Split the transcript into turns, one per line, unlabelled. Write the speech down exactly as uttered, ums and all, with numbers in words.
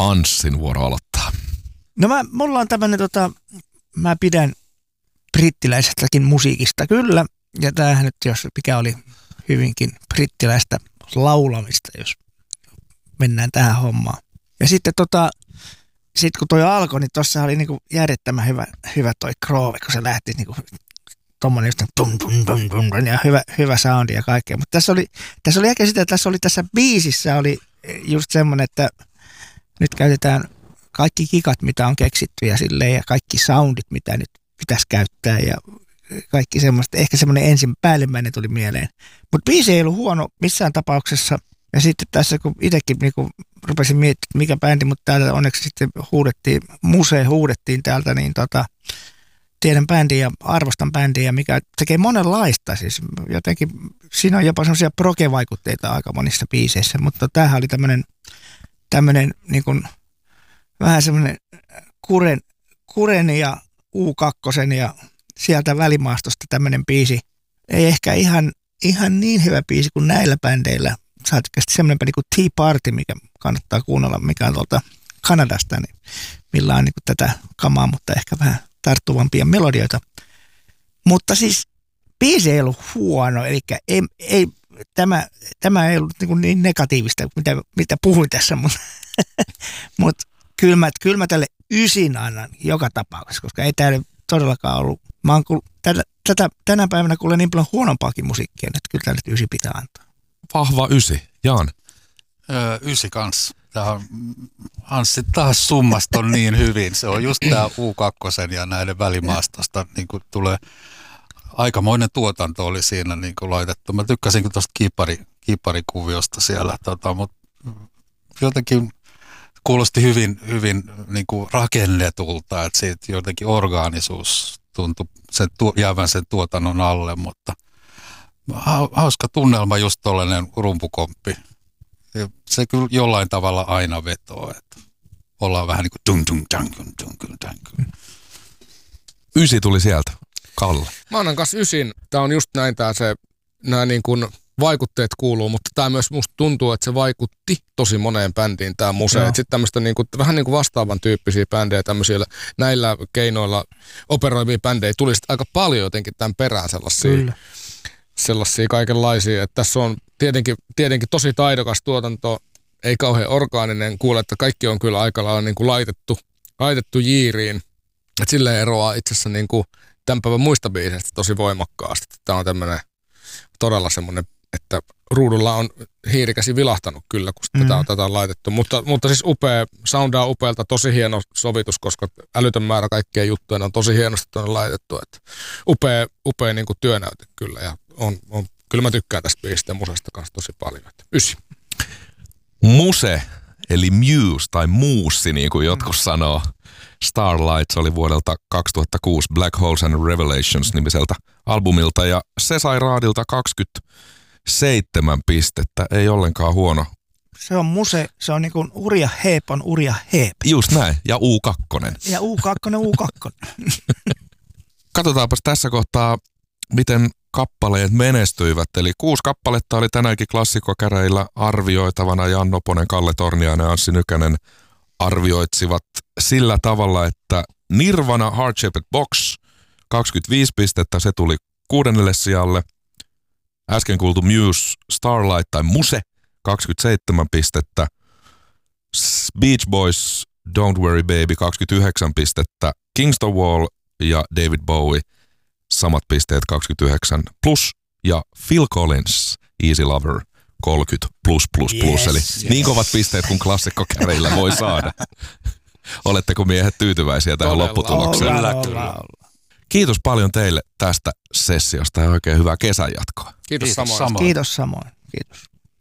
Anssin vuoro aloittaa.
No mä, mulla on tämmönen tota, mä pidän brittiläisestäkin musiikista kyllä. Ja tämähän nyt, jos mikä oli hyvinkin brittiläistä laulamista, jos mennään tähän hommaan. Ja sitten tota, sit kun toi alkoi, niin tossa oli niinku järjettömän hyvä, hyvä toi groove, kun se lähti niinku tommonen just tum, tum, tum, tum, ja hyvä, hyvä soundi ja kaikkea. Mutta tässä oli, tässä oli ehkä sitä, että tässä oli tässä biisissä oli just semmonen, että nyt käytetään kaikki kikat, mitä on keksitty ja silleen, ja kaikki soundit, mitä nyt pitäisi käyttää ja kaikki semmoista. Ehkä semmoinen ensin päällimmäinen tuli mieleen. Mutta biisi ei ollut huono missään tapauksessa. Ja sitten tässä, kun itsekin niinku rupesin miettimään, mikä bändi, mutta täällä onneksi sitten huudettiin, Muse huudettiin täältä, niin tota, tiedän bändiä ja arvostan bändiä, mikä tekee monenlaista. Siis jotenkin, siinä on jopa semmoisia proge-vaikutteita aika monissa biiseissä, mutta tämähän oli tämmöinen, tämmöinen niin kuin, vähän semmoinen kuren, kuren ja U kaksi ja sieltä välimaastosta tämmöinen biisi. Ei ehkä ihan, ihan niin hyvä biisi kuin näillä bändeillä. Saatikasti semmoinen bändi kuin Tea Party, mikä kannattaa kuunnella, mikä on tuolta Kanadasta, niin millä on niin kuin tätä kamaa, mutta ehkä vähän tarttuvampia melodioita. Mutta siis biisi ei ollut huono, eli ei, ei, tämä, tämä ei ollut niin, niin negatiivista, mitä, mitä puhuin tässä, mutta, mutta kyllä, mä, kyllä mä tälle ysin annan joka tapauksessa, koska ei täällä todellakaan ollut. Mä oon kuul, tätä, tätä, tänä päivänä kuulen niin paljon huonompaakin musiikkia, että kyllä tälle ysi pitää antaa.
Vahva ysi. Jaan.
Öö, ysi kanssa. Tämä on, Anssi taas summasta on niin hyvin. Se on just tämä U kaksi ja näiden välimaastosta niin kuin tulee aikamoinen tuotanto oli siinä niin kuin laitettu. Mä tykkäsin tuosta kiipari, kiiparikuviosta siellä, tota, mutta jotenkin kuulosti hyvin, hyvin niin kuin rakennetulta, että siitä jotenkin orgaanisuus tuntui sen tu, jäävän sen tuotannon alle, mutta hauska tunnelma just tollainen rumpukomppi. Ja se kyllä jollain tavalla aina vetoo, että ollaan vähän niin kuin tung tung tang tung tung tang.
Ysi tuli sieltä. Kalle.
Mä annan kanssa ysin. Tää on just näin tää se, nää niin kuin vaikutteet kuuluu, mutta tää myös musta tuntuu, että se vaikutti tosi moneen bändiin tää Muse. No. Sitten tämmöistä niin kuin, vähän niin kuin vastaavan tyyppisiä bändejä, tämmöisiä näillä keinoilla operoivia bändejä tuli sitten aika paljon jotenkin tämän perään sellaisia. Kyllä. Sellaisia kaikenlaisia, että tässä on tietenkin, tietenkin tosi taidokas tuotanto, ei kauhean orgaaninen, kuule, että kaikki on kyllä aika lailla niin kuin laitettu, laitettu jiiriin, että silleen eroaa itse asiassa niin kuin tämän päivän muista biiseistä tosi voimakkaasti. Tämä on tämmöinen todella semmoinen, että ruudulla on hiirikäsi vilahtanut kyllä, kun mm-hmm. tätä on tätä on laitettu, mutta, mutta siis upea, soundaa upealta, tosi hieno sovitus, koska älytön määrä kaikkia juttuja on tosi hienosti tuonne laitettu, että upea, upea niin kuin työnäyte kyllä ja on, on, kyllä mä tykkään tästä biisistä ja Musesta kanssa tosi paljon, että ysi.
Muse, eli Muse tai Muussi, niin kuin jotkut sanoo. Starlights oli vuodelta kaksituhattakuusi Black Holes and Revelations -nimiseltä albumilta ja se sai raadilta kaksikymmentäseitsemän pistettä, ei ollenkaan huono.
Se on Muse, se on niin kuin Urja Heep on Urja Heep.
Just näin, ja U kaksi.
Ja U kaksi, U kaksi.
Katsotaanpas tässä kohtaa, miten kappaleet menestyivät. Eli kuusi kappaletta oli tänäänkin klassikkokäreillä arvioitavana. Jan Noponen, Kalle Torniainen ja Anssi Nykänen arvioitsivat sillä tavalla, että Nirvana Heart Shaped Box kaksikymmentäviisi pistettä, se tuli kuudennelle sijalle. Äsken kuultu Muse Starlight tai Muse kaksikymmentäseitsemän pistettä. Beach Boys Don't Worry Baby kaksikymmentäyhdeksän pistettä. Kingston Wall ja David Bowie samat pisteet kaksikymmentäyhdeksän plus ja Phil Collins Easy Lover kolmekymmentä plus plus plus, yes, eli yes. Niin kovat pisteet kuin klassikkokäreillä voi saada. Oletteko miehet tyytyväisiä tähän Todella. lopputulokseen?
Olla, olla, olla.
Kiitos paljon teille tästä sessiosta ja oikein hyvää kesän jatkoa.
Kiitos, Kiitos
samoin.
samoin.
Kiitos samoin. Kiitos.